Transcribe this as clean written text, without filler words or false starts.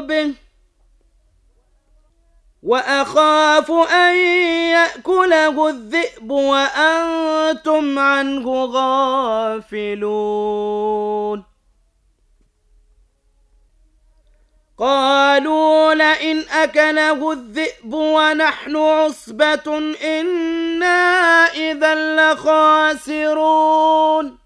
به وأخاف أن يأكله الذئب وأنتم عنه غافلون قالوا لئن أكله الذئب ونحن عصبة إنا إذا لخاسرون